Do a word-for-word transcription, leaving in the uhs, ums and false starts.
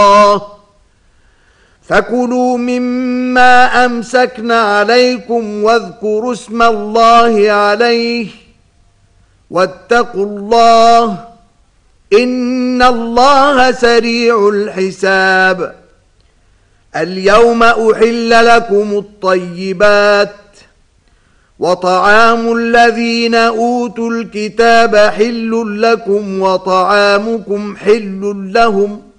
فكلوا مما أمسكن عليكم واذكروا اسم الله عليه واتقوا الله إن الله سريع الحساب. اليوم أحل لكم الطيبات وطعام الذين أوتوا الكتاب حل لكم وطعامكم حل لهم